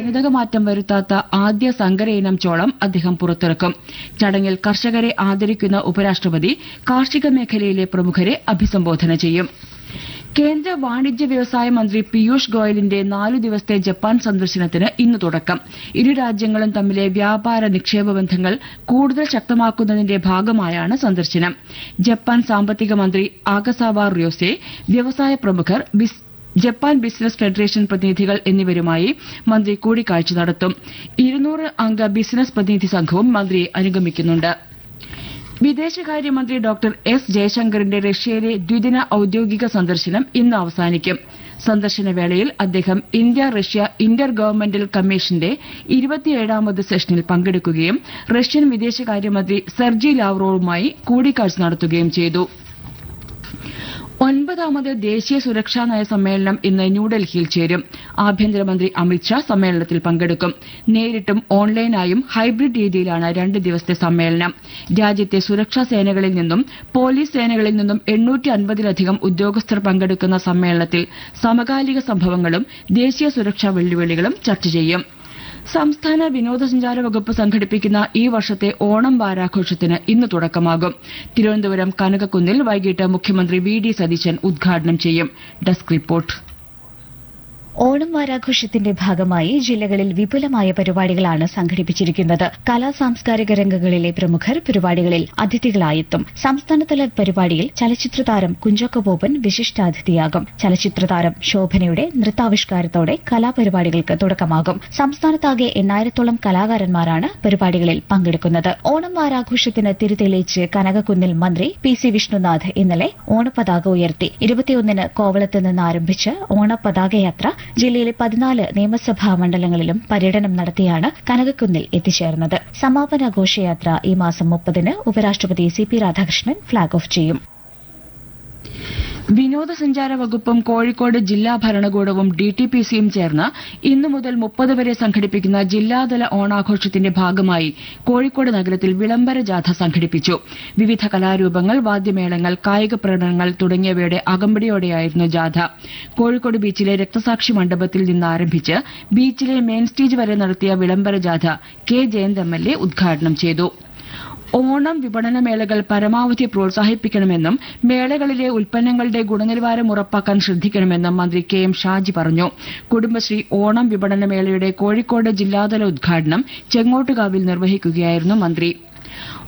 ജനിതകമാറ്റം വരുത്താത്ത ആദ്യ സങ്കര ഇനം ചോളം അദ്ദേഹം പുറത്തിറക്കും. ചടങ്ങിൽ കർഷകരെ ആദരിക്കുന്ന ഉപരാഷ്ട്രപതി കാർഷിക മേഖലയിലെ പ്രമുഖരെ അഭിസംബോധന ചെയ്യും. കേന്ദ്ര വാണിജ്യ വ്യവസായ മന്ത്രി പീയൂഷ് ഗോയലിന്റെ 4 ദിവസത്തെ ജപ്പാൻ സന്ദർശനത്തിന് ഇന്ന് തുടക്കം. ഇരു രാജ്യങ്ങളും തമ്മിലെ വ്യാപാര നിക്ഷേപ ബന്ധങ്ങൾ കൂടുതൽ ശക്തമാക്കുന്നതിന്റെ ഭാഗമായാണ് സന്ദർശനം. ജപ്പാൻ സാമ്പത്തിക മന്ത്രി ആകസാവ റിയോസെ, വ്യവസായ പ്രമുഖർ, ജപ്പാൻ ബിസിനസ് ഫെഡറേഷൻ പ്രതിനിധികൾ എന്നിവരുമായി മന്ത്രി കൂടിക്കാഴ്ച നടത്തും. 200 അംഗ ബിസിനസ് പ്രതിനിധി സംഘവും മന്ത്രിയെ അനുഗമിക്കുന്നുണ്ട്. വിദേശകാര്യമന്ത്രി ഡോക്ടർ എസ് ജയശങ്കറിന്റെ റഷ്യയിലെ ദ്വിദിന ഔദ്യോഗിക സന്ദർശനം ഇന്ന് അവസാനിക്കും. സന്ദർശനവേളയിൽ അദ്ദേഹം ഇന്ത്യ റഷ്യ ഇന്റർ ഗവൺമെന്റൽ കമ്മീഷന്റെ 27ാമത് സെഷനിൽ പങ്കെടുക്കുകയും റഷ്യൻ വിദേശകാര്യമന്ത്രി സെർജി ലാവ്റോവുമായി കൂടിക്കാഴ്ച നടത്തുകയും ചെയ്തു. 9ാമത് ദേശീയ സുരക്ഷാ നയ സമ്മേളനം ഇന്ന് ന്യൂഡൽഹിയിൽ ചേരും. ആഭ്യന്തരമന്ത്രി അമിത്ഷാ സമ്മേളനത്തിൽ പങ്കെടുക്കും. നേരിട്ടും ഓൺലൈനായും ഹൈബ്രിഡ് രീതിയിലാണ് 2 ദിവസത്തെ സമ്മേളനം. രാജ്യത്തെ സുരക്ഷാ സേനകളിൽ നിന്നും പോലീസ് സേനകളിൽ നിന്നും 850-ലധികം ഉദ്യോഗസ്ഥർ പങ്കെടുക്കുന്ന സമ്മേളനത്തിൽ സമകാലിക സംഭവങ്ങളും ദേശീയ സുരക്ഷാ വെല്ലുവിളികളും ചർച്ച ചെയ്യും. സംസ്ഥാന വിനോദസഞ്ചാര വകുപ്പ് സംഘടിപ്പിക്കുന്ന ഈ വർഷത്തെ ഓണം വാരാഘോഷത്തിന് ഇന്ന് തുടക്കമാകും. തിരുവനന്തപുരം കനകക്കുന്നിൽ വൈകിട്ട് മുഖ്യമന്ത്രി വി.ഡി. സതീശൻ ഉദ്ഘാടനം ചെയ്യും. Desk report. ഓണം വാരാഘോഷത്തിന്റെ ഭാഗമായി ജില്ലകളിൽ വിപുലമായ പരിപാടികളാണ് സംഘടിപ്പിച്ചിരിക്കുന്നത്. കലാ സാംസ്കാരിക രംഗങ്ങളിലെ പ്രമുഖർ പരിപാടികളിൽ അതിഥികളായെത്തും. സംസ്ഥാനതല പരിപാടിയിൽ ചലച്ചിത്രതാരം കുഞ്ചാക്കോ ബോബൻ വിശിഷ്ടാതിഥിയാകും. ചലച്ചിത്രതാരം ശോഭനയുടെ നൃത്താവിഷ്കാരത്തോടെ കലാപരിപാടികൾക്ക് തുടക്കമാകും. സംസ്ഥാനത്താകെ 8000-ഓളം കലാകാരന്മാരാണ് പരിപാടികളിൽ പങ്കെടുക്കുന്നത്. ഓണം വാരാഘോഷത്തിന് തിരിതെളിയിച്ച് കനകക്കുന്നിൽ മന്ത്രി പി.സി. വിഷ്ണുനാഥ് ഇന്നലെ ഓണപ്പതാക ഉയർത്തി. 21-ന് കോവളത്ത് നിന്ന് ആരംഭിച്ച് ഓണപ്പതാകയാത്ര ജില്ലയിലെ 14 നിയമസഭാ മണ്ഡലങ്ങളിലും പര്യടനം നടത്തിയാണ് കനകക്കുന്നിൽ എത്തിച്ചേർന്നത്. സമാപന ഘോഷയാത്ര ഈ മാസം 30-ന് ഉപരാഷ്ട്രപതി സി.പി. രാധാകൃഷ്ണൻ ഫ്ളാഗ് ഓഫ് ചെയ്യും. വിനോദസഞ്ചാര വകുപ്പും കോഴിക്കോട് ജില്ലാ ഭരണകൂടവും ഡിടിപിസിയും ചേർന്ന് ഇന്നു മുതൽ 30 വരെ സംഘടിപ്പിക്കുന്ന ജില്ലാതല ഓണാഘോഷത്തിന്റെ ഭാഗമായി കോഴിക്കോട് നഗരത്തിൽ വിളംബര ജാഥ സംഘടിപ്പിച്ചു. വിവിധ കലാരൂപങ്ങൾ, വാദ്യമേളങ്ങൾ, കായിക പ്രകടനങ്ങൾ തുടങ്ങിയവയുടെ അകമ്പടിയോടെയായിരുന്നു ജാഥ. കോഴിക്കോട് ബീച്ചിലെ രക്തസാക്ഷി മണ്ഡപത്തിൽ നിന്ന് ആരംഭിച്ച് ബീച്ചിലെ മെയിൻ സ്റ്റേജ് വരെ നടത്തിയ വിളംബര ജാഥ കെ ജയന്ത് എം.എൽ.എ. ഉദ്ഘാടനം ചെയ്തു. ഓണം വിപണന മേളകൾ പരമാവധി പ്രോത്സാഹിപ്പിക്കണമെന്നും മേളകളിലെ ഉൽപ്പന്നങ്ങളുടെ ഗുണനിലവാരം ഉറപ്പാക്കാൻ ശ്രദ്ധിക്കണമെന്നും മന്ത്രി കെ എം ഷാജി പറഞ്ഞു. കുടുംബശ്രീ ഓണം വിപണന മേളയുടെ കോഴിക്കോട് ജില്ലാതല ഉദ്ഘാടനം ചെങ്ങോട്ടുകാവിൽ നിർവഹിക്കുകയായിരുന്നു മന്ത്രി.